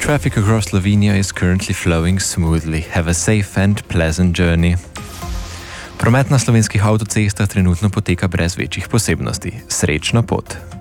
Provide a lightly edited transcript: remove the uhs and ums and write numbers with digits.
Traffic across Slovenia is currently flowing smoothly. Have a safe and pleasant journey. Promet na slovenskih avtocestah trenutno poteka brez večjih posebnosti. Srečno pot!